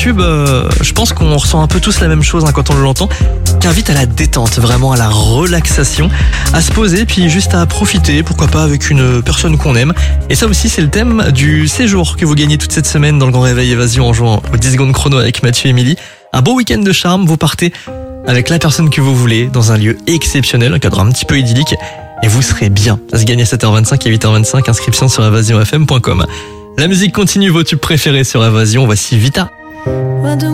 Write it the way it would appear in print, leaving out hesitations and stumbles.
tube, je pense qu'on ressent un peu tous la même chose quand on l'entend, qui invite à la détente, vraiment à la relaxation, à se poser, puis juste à profiter, pourquoi pas avec une personne qu'on aime. Et ça aussi, c'est le thème du séjour que vous gagnez toute cette semaine dans le Grand Réveil Évasion en jouant aux 10 secondes chrono avec Mathieu et Émilie. Un beau week-end de charme, vous partez avec la personne que vous voulez, dans un lieu exceptionnel, un cadre un petit peu idyllique, et vous serez bien. Ça se gagne à 7h25 et 8h25, inscription sur evasionfm.com. La musique continue, vos tubes préférés sur Évasion, voici Vita.